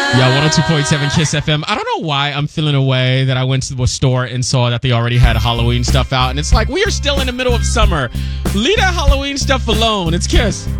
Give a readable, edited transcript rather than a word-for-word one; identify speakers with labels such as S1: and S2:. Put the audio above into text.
S1: Yeah, 102.7 Kiss FM. I don't know why I'm feeling a way that I went to the store and saw that they already had Halloween stuff out. And it's like, we are still in the middle of summer. Leave that Halloween stuff alone. It's Kiss.